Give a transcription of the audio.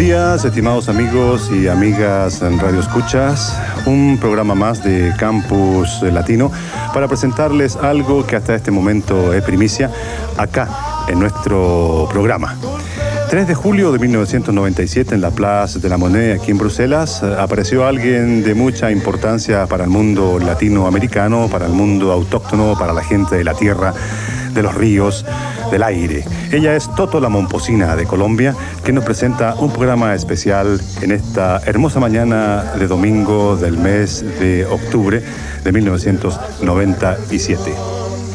días, estimados amigos y amigas en Radio Escuchas, un programa más de Campus Latino para presentarles algo que hasta este momento es primicia acá en nuestro programa. 3 de julio de 1997 en la Place de la Monnaie, aquí en Bruselas, apareció alguien de mucha importancia para el mundo latinoamericano, para el mundo autóctono, para la gente de la tierra, de los ríos, del aire. Ella es Toto la Momposina de Colombia, que nos presenta un programa especial en esta hermosa mañana de domingo del mes de octubre de 1997.